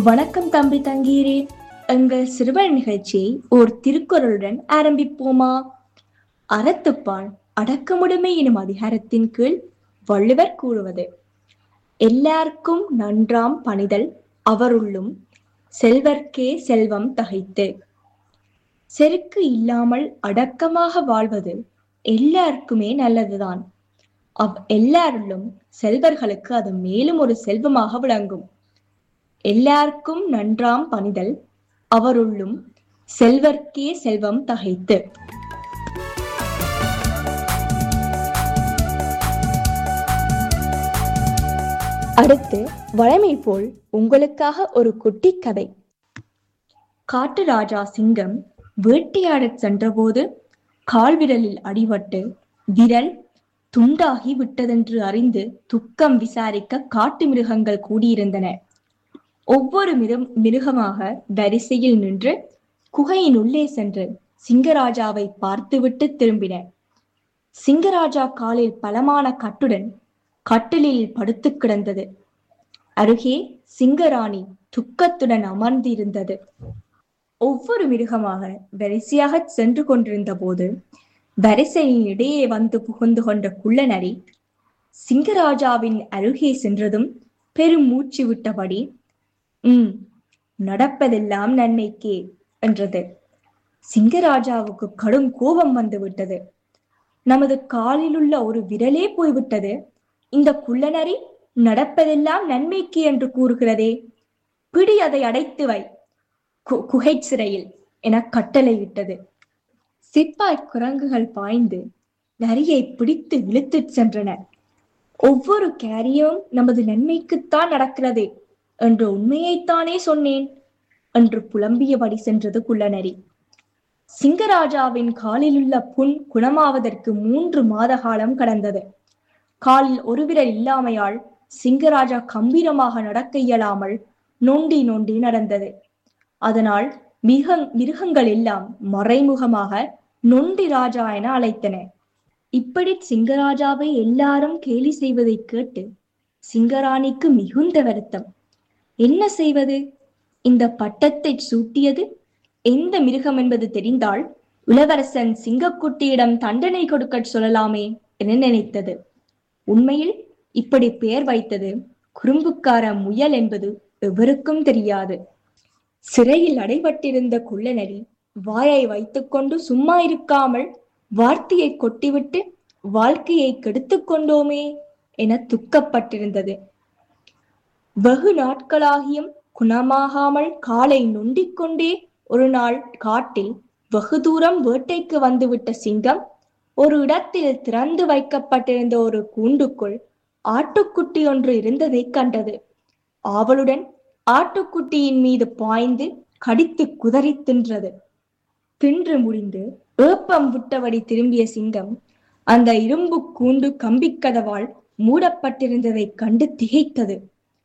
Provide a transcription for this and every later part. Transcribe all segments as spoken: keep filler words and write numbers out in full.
வணக்கம் தம்பி தங்கீரே. எங்கள் சிறுவர் நிகழ்ச்சியை ஓர் திருக்குறளுடன் ஆரம்பிப்போமா? அறத்துப்பால் அடக்கமுடைமை எனும் அதிகாரத்தின் கீழ் வள்ளுவர் கூறுவது: எல்லாருக்கும் நன்றாம் பணிதல் அவருள்ளும் செல்வர்க்கே செல்வம் தகைத்து. செருக்கு இல்லாமல் அடக்கமாக வாழ்வது எல்லாருக்குமே நல்லதுதான். அவ் எல்லாருள்ளும் செல்வர்களுக்கு அது மேலும் ஒரு செல்வமாக விளங்கும். எல்லாருக்கும் நன்றாம் பணிதல் அவருள்ளும் செல்வர்க்கே செல்வம் தகைத்து. அடுத்து வழமை போல் உங்களுக்காக ஒரு குட்டி கதை. காட்டு ராஜா சிங்கம் வேட்டையாடச் சென்றபோது கால்விரலில் அடிபட்டு விரல் துண்டாகி விட்டதென்று அறிந்து துக்கம் விசாரிக்க காட்டு மிருகங்கள் கூடியிருந்தன. ஒவ்வொரு மிரு மிருகமாக வரிசையில் நின்று குகையின் உள்ளே சென்று சிங்கராஜாவை பார்த்துவிட்டு திரும்பின. சிங்கராஜா காலில் பலமான கட்டுடன் கட்டிலில் படுத்து கிடந்தது. அருகே சிங்கராணி துக்கத்துடன் அமர்ந்திருந்தது. ஒவ்வொரு மிருகமாக வரிசையாக சென்று கொண்டிருந்த போது வரிசையின் இடையே வந்து புகுந்து கொண்ட குள்ளநரி சிங்கராஜாவின் அருகே சென்றதும் பெரும் மூச்சு விட்டபடி உம் நடப்பதெல்லாம் நன்மைக்கே என்றது. சிங்கராஜாவுக்கு கடும் கோபம் வந்து விட்டது. நமது காலில் உள்ள ஒரு விரலே போய்விட்டது, இந்த குள்ளநரி நடப்பதெல்லாம் நன்மைக்கு என்று கூறுகிறதே, பிடி அதை அடைத்து வை குகை சிறையில் என கட்டளையிட்டது. சிப்பாய் குரங்குகள் பாய்ந்து நரியை பிடித்து இழுத்து சென்றன. ஒவ்வொரு காரியம் நமது நன்மைக்குத்தான் நடக்கிறது என்ற உண்மையைத்தானே சொன்னேன் என்று புலம்பியபடி சென்றது குள்ளநரி. சிங்கராஜாவின் காலில் உள்ள புண் குணமாவதற்கு மூன்று மாத காலம் கடந்தது. காலில் ஒரு விரல் இல்லாமையால் சிங்கராஜா கம்பீரமாக நடக்க இயலாமல் நொண்டி நொண்டி நடந்தது. அதனால் மிக மிருகங்கள் எல்லாம் மறைமுகமாக நொண்டி ராஜா என அழைத்தன. இப்படி சிங்கராஜாவை எல்லாரும் கேலி செய்வதை கேட்டு சிங்கராணிக்கு மிகுந்த வருத்தம். என்ன செய்வது? இந்த பட்டத்தை சூட்டியது எந்த மிருகம் என்பது தெரிந்தால் இளவரசன் சிங்கக்குட்டியிடம் தண்டனை கொடுக்க சொல்லலாமே என நினைத்தது. உண்மையில் இப்படி பெயர் வைத்தது குறும்புக்கார முயல் என்பது எவருக்கும் தெரியாது. சிறையில் அடைபட்டிருந்த குள்ளநரி வாயை வைத்துக்கொண்டு சும்மா இருக்காமல் வார்த்தையை கொட்டிவிட்டு வாழ்க்கையை கெடுத்து கொண்டோமே என துக்கப்பட்டிருந்தது. வெகு நாட்களாகியும் குணமாகாமல் காலை நொண்டிக்கொண்டே ஒரு நாள் காட்டில் வெகு தூரம் வேட்டைக்கு வந்துவிட்ட சிங்கம் ஒரு இடத்தில் திறந்து வைக்கப்பட்டிருந்த ஒரு கூண்டுக்குள் ஆட்டுக்குட்டி ஒன்று இருந்ததை கண்டது. ஆவலுடன் ஆட்டுக்குட்டியின் மீது பாய்ந்து கடித்து குதறி தின்றது. தின்று முடிந்து ஏப்பம் விட்டபடி திரும்பிய சிங்கம் அந்த இரும்பு கூண்டு கம்பிக்கதவால் மூடப்பட்டிருந்ததை கண்டு திகைத்தது.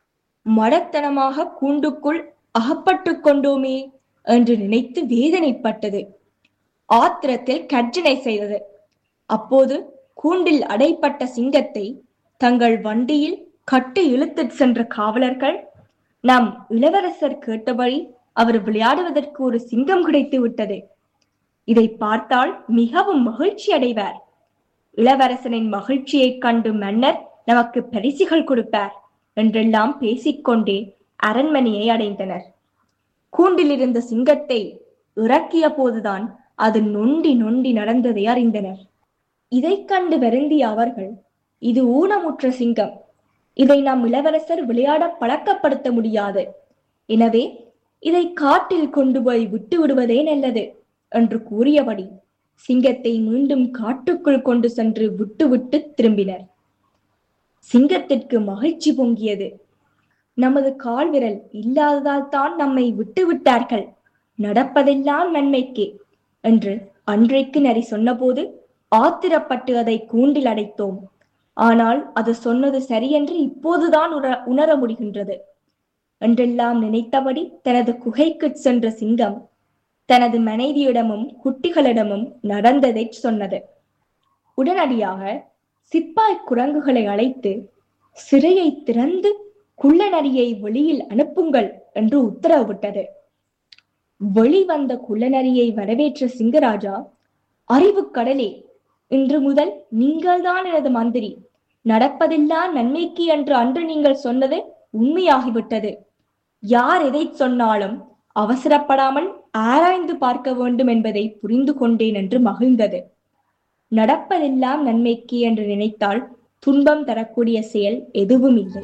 மடத்தனமாக கூண்டுக்குள் அகப்பட்டு கொண்டோமே என்று நினைத்து வேதனைப்பட்டது. ஆத்திரத்தில் கர்ஜனை செய்தது. அப்போது கூண்டில் அடைப்பட்ட சிங்கத்தை தங்கள் வண்டியில் கட்டி இழுத்து சென்ற காவலர்கள், நம் இளவரசர் கேட்டபடி அவர் விளையாடுவதற்கு ஒரு சிங்கம் கிடைத்து விட்டது, இதை பார்த்தால் மிகவும் மகிழ்ச்சி அடைவார், இளவரசனின் மகிழ்ச்சியை கண்டு மன்னர் நமக்கு பரிசுகள் கொடுப்பார் என்றெல்லாம் பேசிக்கொண்டே அரண்மனையை அடைந்தனர். கூண்டில் இருந்த சிங்கத்தை இறக்கிய போதுதான் அது நொண்டி நொண்டி நடந்ததை அறிந்தனர். இதை கண்டு வருந்திய அவர்கள், இது ஊனமுற்ற சிங்கம், இதை நம் இளவரசர் விளையாட பழக்கப்படுத்த முடியாது, எனவே இதை காட்டில் கொண்டு போய் விட்டு விடுவதே நல்லது என்று கூறியபடி சிங்கத்தை மீண்டும் காட்டுக்குள் கொண்டு சென்று விட்டுவிட்டு திரும்பினர். சிங்கத்திற்கு மகிழ்ச்சி பொங்கியது. நமது கால் விரல் இல்லாததால் தான் நம்மை விட்டு விட்டார்கள், நடப்பதெல்லாம் நன்மைக்கே என்று அன்றைக்கு நரி சொன்னபோது ஆத்திரப்பட்டு அதை கூண்டில் அடைத்தோம். ஆனால் அது சொன்னது சரியென்று இப்போதுதான் உணர உணர முடிகின்றது என்றெல்லாம் நினைத்தபடி தனது குகைக்கு சென்ற சிங்கம் தனது மனைவியிடமும் குட்டிகளிடமும் நடந்ததை சொன்னது. உடனடியாக சிப்பாய் குரங்குகளை அழைத்து சிறையை திறந்து குள்ளநரியை வெளியில் அனுப்புங்கள் என்று உத்தரவிட்டது. வெளிவந்த குள்ளநரியை வரவேற்ற சிங்கராஜா, அறிவு கடலே, இன்று முதல் நீங்கள்தான் எனது மந்திரி. நடப்பதெல்லாம் நன்மைக்கு என்று அன்று நீங்கள் சொன்னது உண்மையாகிவிட்டது. யார் எதை சொன்னாலும் அவசரப்படாமல் ஆராய்ந்து பார்க்க வேண்டும் என்பதை புரிந்து கொண்டேன் என்று மகிழ்ந்தது. நடப்பதெல்லாம் நன்மைக்கு என்று நினைத்தால் துன்பம் தரக்கூடிய செயல் எதுவும் இல்லை.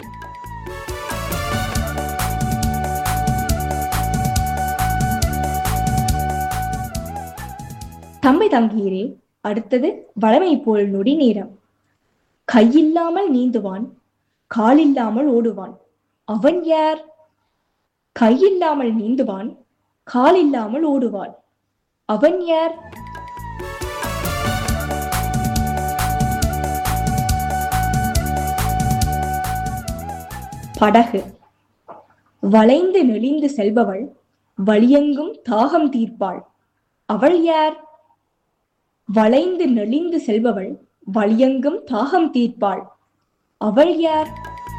தம்பி தங்கீரே, அடுத்தது வளமை போல் நொடி நேரம். கையில்லாமல் நீந்துவான், காலில்லாமல் ஓடுவான், அவன் யார்? கையில்லாமல் நீந்துவான், காலில்லாமல் ஓடுவான், அவன் யார்? படகு. வளைந்து நெளிந்து செல்பவள் வழியெங்கும் தாகம் தீர்ப்பாள், அவள் யார்? வளைந்து நெளிந்து செல்பவள் வழியெங்கும் தாகம் தீர்ப்பாள், அவள் யார்?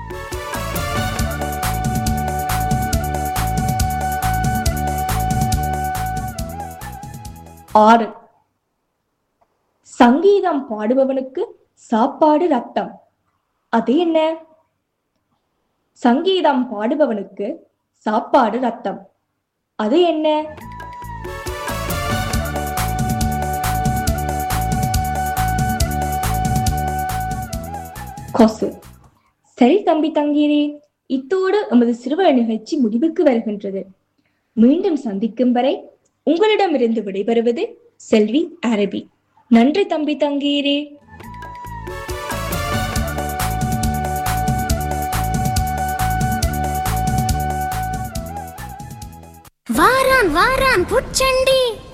ஆறு. சங்கீதம் பாடுபவனுக்கு சாப்பாடு ரத்தம், அது என்ன? சங்கீதம் பாடுபவனுக்கு சாப்பாடு ரத்தம், அது என்ன? கொசு. சரி தம்பி தங்கீரே, இத்தோடு எமது சிறுவர் நிகழ்ச்சி முடிவுக்கு வருகின்றது. மீண்டும் சந்திக்கும் வரை உங்களிடமிருந்து விடைபெறுவது செல்வி அரபி. நன்றி தம்பி தங்கீரே. வாரான் வாரான் புச்சண்டி.